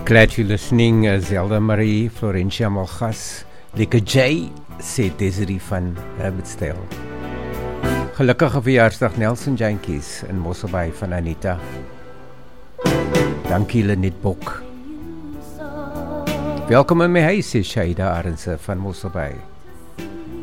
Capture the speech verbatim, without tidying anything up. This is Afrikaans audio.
Glad you're listening, uh, Zelda Marie, Florentia Malgas, Lika J, sê Desiree van Herbertstale. Gelukkige verjaarsdag Nelson Jantjies in Mosselbaai van Anita. Dankie Lenet Bok. Welkom in my huis, sê Shaida Arendse van Mosselbaai.